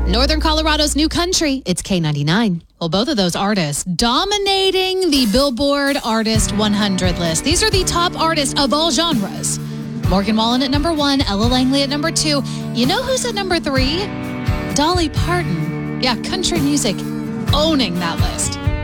Northern Colorado's new country, it's K99. Well, both of those artists dominating the Billboard Artist 100 list. These are the top artists of all genres. Morgan Wallen at number 1, Ella Langley at number 2. You know who's at number 3? Dolly Parton. Yeah, country music owning that list.